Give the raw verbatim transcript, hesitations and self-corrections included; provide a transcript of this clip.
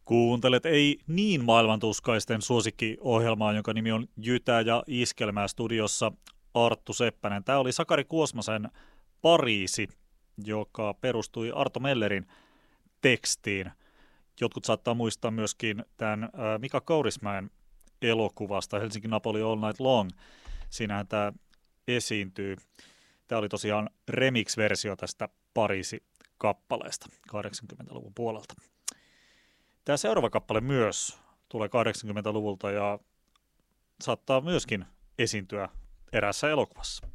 Kuuntelet ei niin maailmantuskaisten suosikkiohjelmaa, jonka nimi on Jytä ja Iskelmää, studiossa Arttu Seppänen. Tämä oli Sakari Kuosmasen Pariisi, joka perustui Arto Mellerin tekstiin. Jotkut saattaa muistaa myöskin tämän Mika Kaurismäen elokuvasta Helsinki Napoli All Night Long. Siinähän tämä esiintyy. Tämä oli tosiaan remix-versio tästä Pariisi-kappaleesta kahdeksankymmentäluvun puolelta. Tämä seuraava kappale myös tulee kahdeksankymmentäluvulta ja saattaa myöskin esiintyä eräässä elokuvassa.